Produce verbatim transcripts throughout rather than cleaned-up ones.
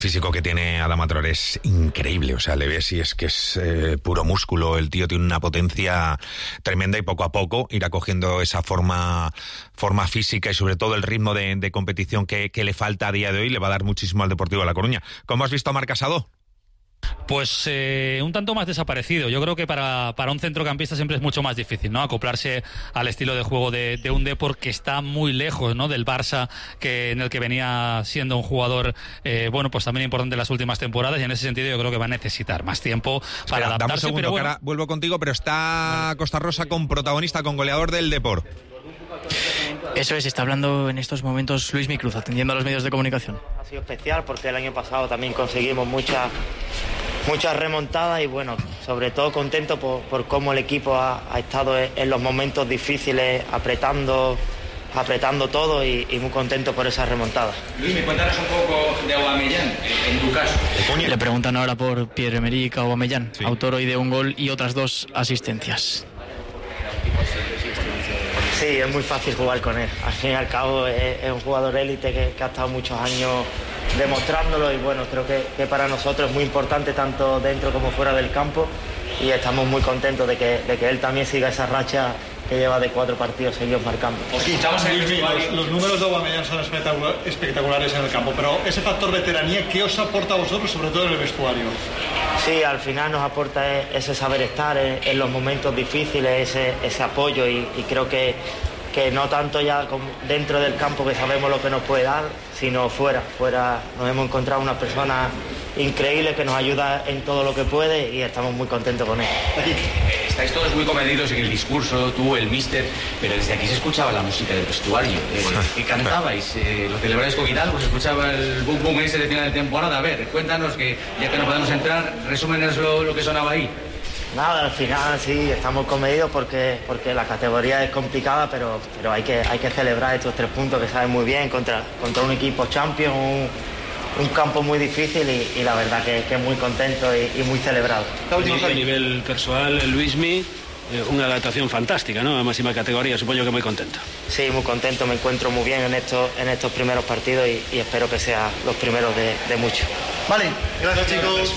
físico que tiene Adama Traoré es increíble, o sea, le ves y es que es eh, puro músculo, el tío tiene una potencia tremenda y poco a poco irá cogiendo esa forma forma física y sobre todo el ritmo de, de competición que, que le falta a día de hoy, le va a dar muchísimo al Deportivo de La Coruña. ¿Cómo has visto a Marc Casado? Pues eh, un tanto más desaparecido. Yo creo que para, para un centrocampista siempre es mucho más difícil, ¿no? Acoplarse al estilo de juego de, de un Depor que está muy lejos, ¿no? Del Barça, que en el que venía siendo un jugador, eh, bueno, pues también importante en las últimas temporadas, y en ese sentido yo creo que va a necesitar más tiempo para Espera, adaptarse. Dame un segundo, pero bueno, que ahora vuelvo contigo, pero está vale. Costa Rosa con protagonista, con goleador del Depor. Eso es, está hablando en estos momentos Luismi Cruz, atendiendo a los medios de comunicación. Ha sido especial porque el año pasado también conseguimos muchas muchas remontadas y bueno, sobre todo contento por, por cómo el equipo ha, ha estado en los momentos difíciles, apretando apretando todo y, y muy contento por esas remontadas. Luis, me cuéntanos un poco de Aubameyang, en tu caso. Le preguntan ahora por Pierre-Emerick Aubameyang, sí. Autor hoy de un gol y otras dos asistencias. Sí, es muy fácil jugar con él. Al fin y al cabo es, es un jugador élite que, que ha estado muchos años demostrándolo y bueno, creo que, que para nosotros es muy importante tanto dentro como fuera del campo y estamos muy contentos de que, de que él también siga esa racha que lleva de cuatro partidos seguidos marcando. Okay, estamos en el los, los números de Aubameyang son espectacular, espectaculares en el campo, pero ese factor veteranía, ¿qué os aporta a vosotros, sobre todo en el vestuario? Sí, al final nos aporta ese saber estar en, en los momentos difíciles, ese, ese apoyo y, y creo que, que no tanto ya dentro del campo que sabemos lo que nos puede dar, sino fuera. Fuera nos hemos encontrado una persona increíble que nos ayuda en todo lo que puede y estamos muy contentos con él. Estáis todos muy comedidos en el discurso, tú, el míster, pero desde aquí se escuchaba la música del vestuario. Eh, ¿Qué cantabais? Eh, ¿Lo celebráis con Hidalgo? ¿Se escuchaba el boom boom ese de final de temporada? A ver, cuéntanos, que ya que no podemos entrar, resúmenos lo, lo que sonaba ahí. Nada, al final sí, estamos comedidos porque, porque la categoría es complicada, pero, pero hay, que, hay que celebrar estos tres puntos que saben muy bien contra, contra un equipo champion, un, un campo muy difícil y, y la verdad que, que muy contento y, y muy celebrado. A nivel personal, Luismi, una adaptación fantástica, ¿no? A máxima categoría, supongo que muy contento. Sí, muy contento, me encuentro muy bien en estos, en estos primeros partidos y, y espero que sean los primeros de, de muchos. Vale, gracias chicos.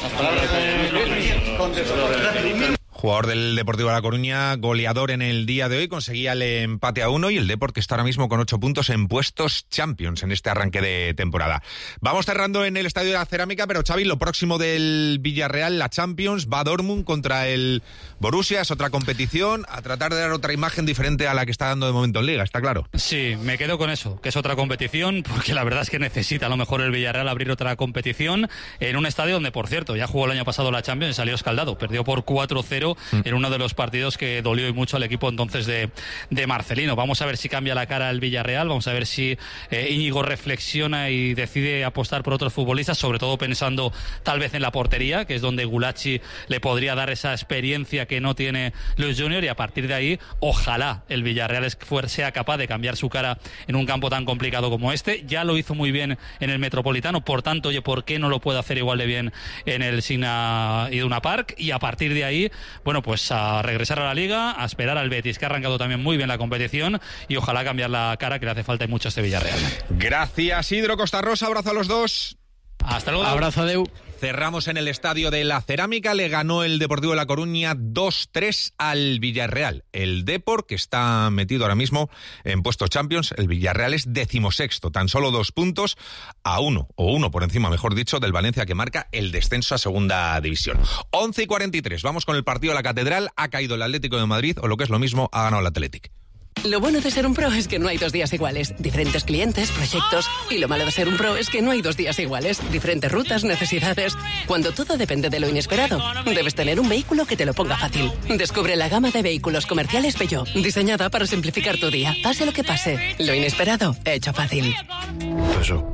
Jugador del Deportivo de La Coruña, goleador en el día de hoy, conseguía el empate a uno y el Depor que está ahora mismo con ocho puntos en puestos Champions en este arranque de temporada. Vamos cerrando en el Estadio de la Cerámica, pero Xavi, lo próximo del Villarreal, la Champions, va Dortmund contra el Borussia, es otra competición, a tratar de dar otra imagen diferente a la que está dando de momento en Liga, está claro. Sí, me quedo con eso, que es otra competición, porque la verdad es que necesita a lo mejor el Villarreal abrir otra competición en un estadio donde, por cierto, ya jugó el año pasado la Champions y salió escaldado, perdió por cuatro cero en uno de los partidos que dolió y mucho al equipo entonces de, de Marcelino. Vamos a ver si cambia la cara el Villarreal, vamos a ver si eh, Íñigo reflexiona y decide apostar por otros futbolistas, sobre todo pensando tal vez en la portería, que es donde Gulacsi le podría dar esa experiencia que no tiene Luis Junior, y a partir de ahí ojalá el Villarreal sea capaz de cambiar su cara en un campo tan complicado como este. Ya lo hizo muy bien en el Metropolitano, por tanto, oye, ¿por qué no lo puede hacer igual de bien en el Signa Iduna Park? Y a partir de ahí, bueno, pues a regresar a la Liga, a esperar al Betis, que ha arrancado también muy bien la competición, y ojalá cambiar la cara, que le hace falta mucho a este Villarreal. Gracias, Isidro Costa Rosa, abrazo a los dos. Hasta luego. Abrazo, adeu. Cerramos en el Estadio de la Cerámica, le ganó el Deportivo de La Coruña dos tres al Villarreal. El Depor, que está metido ahora mismo en puestos Champions, el Villarreal es decimosexto, tan solo dos puntos a uno, o uno por encima, mejor dicho, del Valencia, que marca el descenso a Segunda División. once y cuarenta y tres, vamos con el partido de la Catedral, ha caído el Atlético de Madrid, o lo que es lo mismo, ha ganado el Athletic. Lo bueno de ser un pro es que no hay dos días iguales. Diferentes clientes, proyectos. Y lo malo de ser un pro es que no hay dos días iguales. Diferentes rutas, necesidades. Cuando todo depende de lo inesperado, debes tener un vehículo que te lo ponga fácil. Descubre la gama de vehículos comerciales Peugeot, diseñada para simplificar tu día. Pase lo que pase, lo inesperado, hecho fácil. Eso.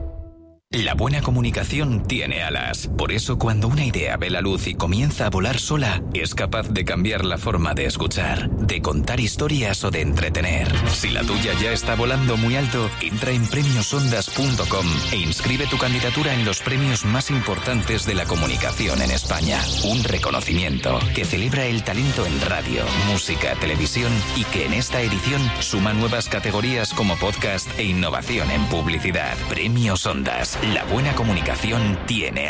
La buena comunicación tiene alas. Por eso, cuando una idea ve la luz y comienza a volar sola, es capaz de cambiar la forma de escuchar, de contar historias o de entretener. Si la tuya ya está volando muy alto, entra en premios ondas punto com e inscribe tu candidatura en los premios más importantes de la comunicación en España. Un reconocimiento que celebra el talento en radio, música, televisión y que en esta edición suma nuevas categorías como podcast e innovación en publicidad. Premios Ondas. La buena comunicación tiene